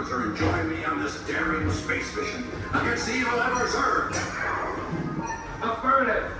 sir, and join me on this daring space mission against the evil Emperor, sir? Affirmative.